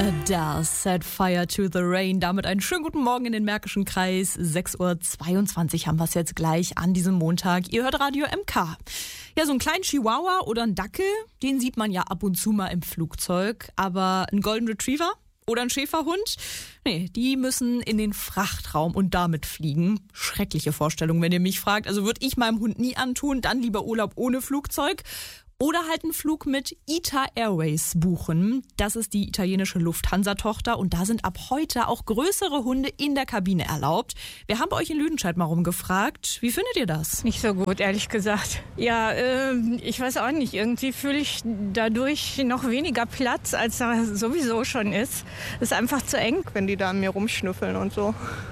Adele set fire to the rain. Damit einen schönen guten Morgen in den Märkischen Kreis. 6:22 Uhr haben wir es jetzt gleich an diesem Montag. Ihr hört Radio MK. Ja, so einen kleinen Chihuahua oder einen Dackel, den sieht man ja ab und zu mal im Flugzeug. Aber ein Golden Retriever oder ein Schäferhund? Nee, die müssen in den Frachtraum und damit fliegen. Schreckliche Vorstellung, wenn ihr mich fragt. Also würde ich meinem Hund nie antun, dann lieber Urlaub ohne Flugzeug. Oder halt einen Flug mit ITA Airways buchen. Das ist die italienische Lufthansa-Tochter und da sind ab heute auch größere Hunde in der Kabine erlaubt. Wir haben bei euch in Lüdenscheid mal rumgefragt. Wie findet ihr das? Nicht so gut, ehrlich gesagt. Ja, ich weiß auch nicht. Irgendwie fühle ich dadurch noch weniger Platz, als da sowieso schon ist. Es ist einfach zu eng. Wenn die da an mir rumschnüffeln und so.